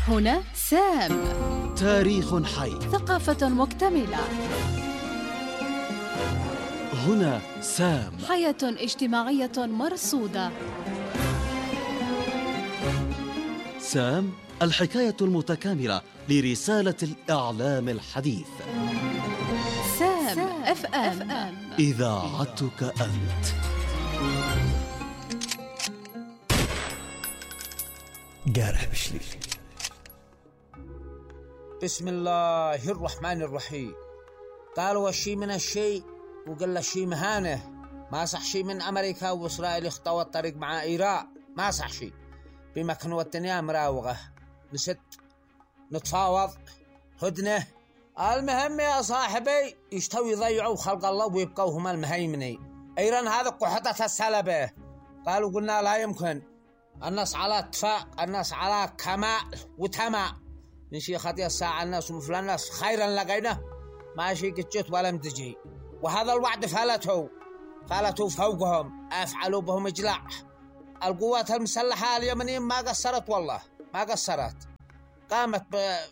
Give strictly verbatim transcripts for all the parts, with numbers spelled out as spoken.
هنا سام. تاريخ حي، ثقافة مكتملة. هنا سام. حياة اجتماعية مرصودة. سام، الحكاية المتكاملة لرسالة الإعلام الحديث. سام اف ام، إذاعتك أنت. قارح بشلي. بسم الله الرحمن الرحيم. قالوا الشيء من الشيء وقال الشيء مهانه. ما صح شيء من أمريكا وإسرائيل اختوى الطريق مع إيران، ما صح شيء. بمكن والدنيا مراوغة، نست نتفاوض هدنة. المهم يا صاحبي يشتوي يضيعوا خلق الله ويبقوا هم المهيمنين. إيران هذا قحطة السلبة. قالوا قلنا لا يمكن، الناس على اتفاق، الناس على كمال وتمام. من شي خطية الساعة الناس ومفل الناس خيرا لقينا، ماشي قجت ولم تجي. وهذا الوعد فلته فلته فوقهم، أفعلوا بهم إجلاع. القوات المسلحة اليمنية ما قصرت، والله ما قصرت. قامت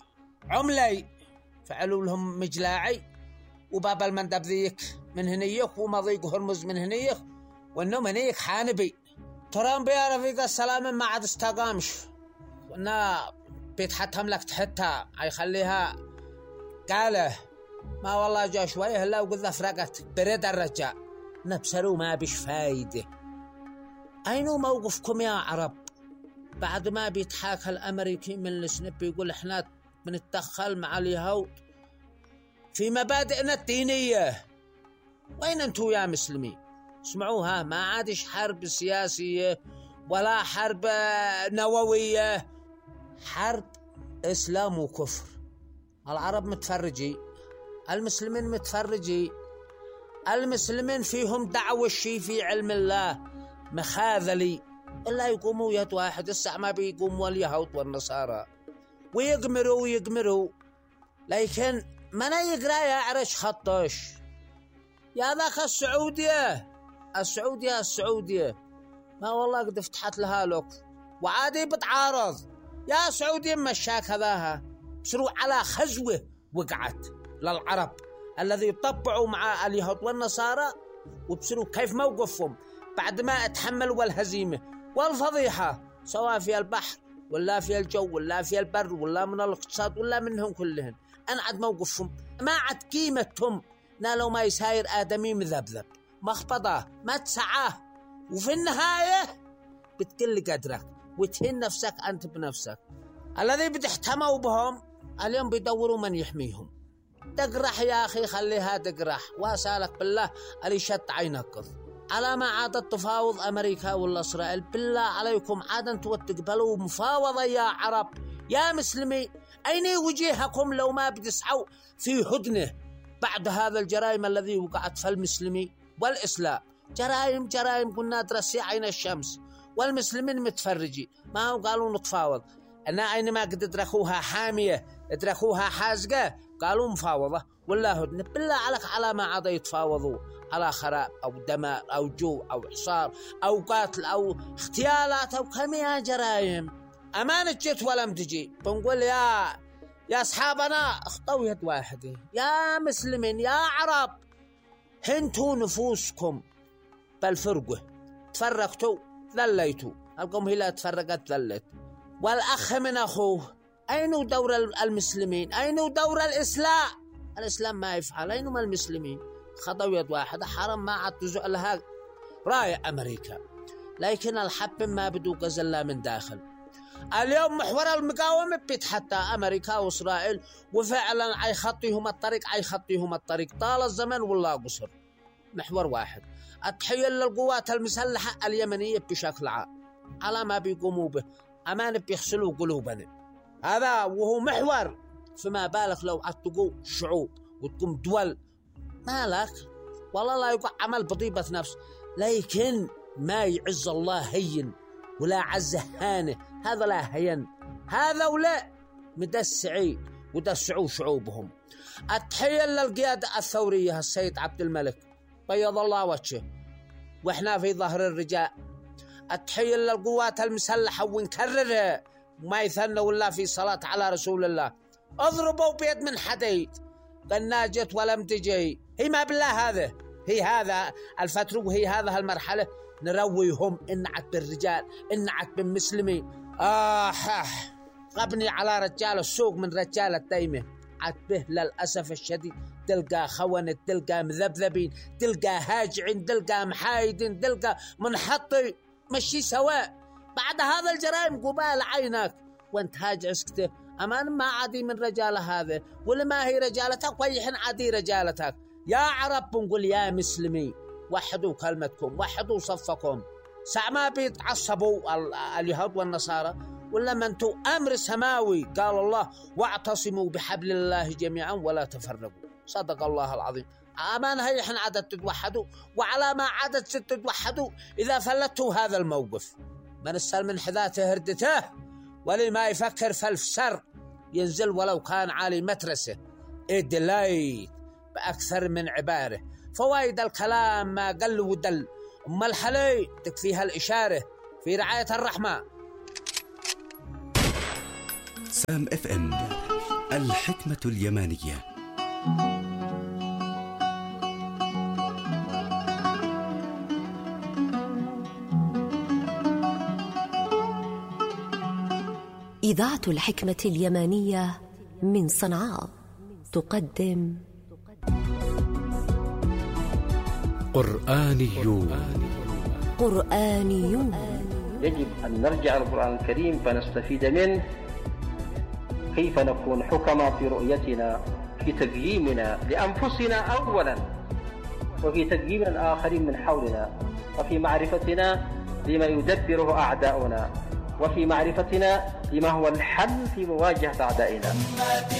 بعملي فعلوا لهم مجلاعي، وباب المندب ذيك من هنيك ومضيق هرمز من هنيك، وانهم هنيك حانبي. ترامب يا رفيق السلام ما عاد استقامش، وانا بيتحتهم لك تحتها هيخليها قاله. ما والله جا شويه هلا وقذا فرقت برد الرجاء. نبسروا ما بش فايده. أينو موقفكم يا عرب بعد ما بيتحاكى الأمريكي من السنب بيقول إحنا بنتدخل مع اليهود في مبادئنا الدينية؟ وين أنتوا يا مسلمين؟ اسمعوها، ما عادش حرب سياسية ولا حرب نووية، حرب إسلام وكفر. العرب متفرجي، المسلمين متفرجي. المسلمين فيهم دعوة الشي في علم الله مخاذلي، إلا يقوموا يد واحد. الساعة ما بيقوموا اليهود والنصارى ويقمروا ويقمروا، لكن من يقرأ يعرش خطش. يا ذاك السعودية السعودية السعودية ما والله قد فتحت لها لك وعادي بتعارض. يا سعودية مشاك هذاها بسروا على خزوة وقعت للعرب الذي يطبعوا مع اليهود والنصارى، وبسروا كيف موقفهم بعد ما اتحملوا الهزيمة والفضيحة، سواء في البحر ولا في الجو ولا في البر ولا من الاقتصاد ولا منهم كلهم. أنا عد موقفهم ما عد قيمتهم. نالو ما يساير آدمي مذبذب مخبضة ما تسعاه، وفي النهاية بتقل قدرك وتهين نفسك أنت بنفسك. الذي بتحتموا بهم اليوم بيدوروا من يحميهم. تقرح يا أخي، خليها تقرح، واسالك بالله اللي شت عينك على ما عادت تفاوض أمريكا ولا إسرائيل. بالله عليكم عاد أنتوا تقبلوا مفاوضة يا عرب يا مسلمين؟ أين وجهكم لو ما بتسعوا في هدنة بعد هذا الجرائم الذي وقعت في المسلمين والإسلام؟ جرائم جرائم قلنا درسي عين الشمس، والمسلمين متفرجي. ما هو قالوا نتفاوض، أنا أينما قد ادركوها حامية ادركوها حازقة قالوا مفاوضة ولا هدنة. بالله عليك على ما عاد يتفاوضوا على خراب أو دمار أو جو أو حصار أو قتل أو اغتيالات أو كم يا جرائم. أمانة جت ولم تجي. بنقول يا يا أصحابنا اخطوا يد واحدة يا مسلمين يا عرب. هنتوا نفوسكم بالفرقة، تفرقتوا ذليتوا، القوم هي لا تفرقت ذلت. والأخ من أخوه، أين دور المسلمين؟ أين دور الإسلام؟ الإسلام ما يفعل، أين ما المسلمين؟ خطوا يد واحدة. حرام ما عاد تزع لها راية أمريكا، لكن الحب ما بدو قزلا من داخل. اليوم محور المقاومة بيتحتى أمريكا وإسرائيل، وفعلا أي خطيهم الطريق أي خطيهم الطريق طال الزمن ولا قصر. محور واحد، التحية للقوات المسلحة اليمنية بشكل عام على ما بيقوموا به، أمان بيغسلوا قلوبنا. هذا وهو محور. فما بالك لو عتقوا شعوب وتقوم دول، مالك والله لا يقع عمل بطيبة نفس. لكن ما يعز الله هين ولا عز هانه، هذا لا هين، هذا ولا مدسعي ودسعوا شعوبهم. التحية للقيادة الثورية السيد عبد الملك بيض الله وجهه، واحنا في ظهر الرجاء. التحية للقوات المسلحة ونكررها وما يثنوا ولا في صلاة على رسول الله. اضربوا بيد من حديد قد ناجت ولم تجي. هي ما بالله هذا، هي هذا الفترة وهي هذا المرحلة نرويهم انعت بالرجال انعت بالمسلمين. آه غبني على رجال السوق من رجال الدايمة عتبه للأسف الشديد. تلقى خونة، تلقى مذبذبين، تلقى هاجعين، تلقى محايدين، تلقى منحطي مشي سواء. بعد هذا الجرائم قبال عينك وانت هاجع اسكته. أمان ما عادي من رجال هذا ولا ما هي رجالتك ويحن عادي رجالتك. يا عرب نقول يا مسلمي وحدوا كلمتكم، وحدوا صفكم. ساعة ما بيتعصبوا اليهود والنصارى ولا من انتو أمر سماوي. قال الله واعتصموا بحبل الله جميعا ولا تفرقوا. صدق الله العظيم. أمان هي إحنا عدد تتوحدوا، وعلى ما عدد تتوحدوا إذا فلتوا هذا الموقف من السر من حذاته هردته، ولما يفكر فالفسر ينزل ولو كان عالي مترسه. إدلايت بأكثر من عبارة. فوائد الكلام ما قل ودل، أما الحلي تكفيها الإشارة في رعاية الرحمة. سام اف ام، الحكمة اليمانية. إذاعة الحكمة اليمانية من صنعاء تقدم قرآنيون. قرآنيون يجب أن نرجع القرآن الكريم فنستفيد منه. كيف نكون حكماء في رؤيتنا، في تقييمنا لأنفسنا أولا، وفي تقييم الآخرين من حولنا، وفي معرفتنا لما يدبره أعداؤنا، وفي معرفتنا لما هو الحل في مواجهة أعدائنا.